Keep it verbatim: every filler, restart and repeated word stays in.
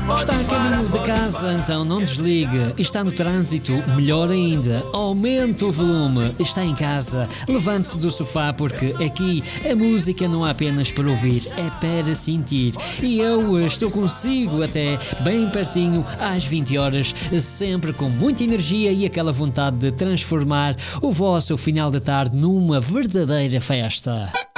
Está a caminho de casa, então não desligue. Está no trânsito, melhor ainda, aumente o volume. Está em casa, levante-se do sofá porque aqui a música não é apenas para ouvir, é para sentir. E eu estou consigo até bem pertinho às vinte horas, sempre com muita energia e aquela vontade de transformar o vosso final de tarde numa verdadeira festa.